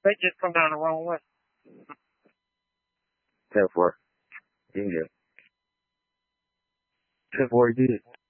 They just come down the wrong way. 10-4. You can get it. 10-4, you did.